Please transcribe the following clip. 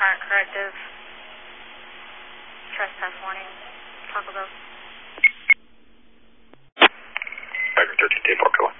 corrective. Trespass warning. Taco Bell. Tiger 13 T4 Kilo.